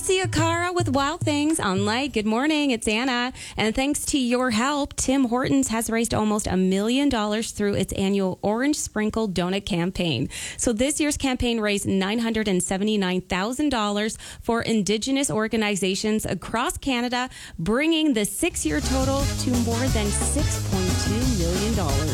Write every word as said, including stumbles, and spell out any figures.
Sia Cara with Wild Things on Light. Good morning, it's Anna. And thanks to your help, Tim Hortons has raised almost a million dollars through its annual Orange Sprinkle Donut campaign. So this year's campaign raised nine hundred seventy-nine thousand dollars for Indigenous organizations across Canada, bringing the six-year total to more than six point two million dollars.